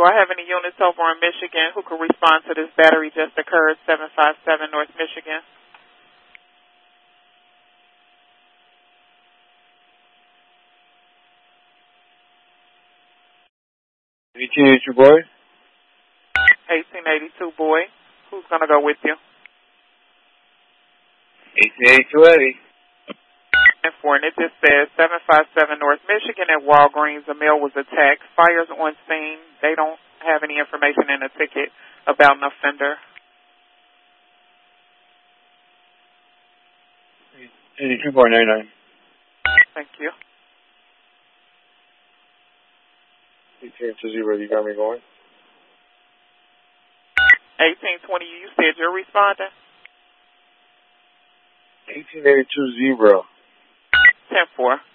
Do I have any units over in Michigan who could respond to this battery just occurred, 757 North Michigan? Boy. 1882 boy. Who's going to go with you? 1882 Eddie. And it just says 757 North Michigan at Walgreens. A male was attacked. Fires on scene. They don't have any information in the ticket about an offender. 82.99. Thank you. 1820, you got me going. 1820, you said you're responding? 1882 Zebra. 10-4.